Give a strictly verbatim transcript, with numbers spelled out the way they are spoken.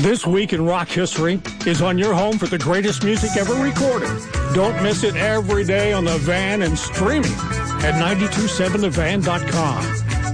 This Week in Rock History is on your home for the greatest music ever recorded. Don't miss it every day on The Van and streaming at nine two seven the van dot com.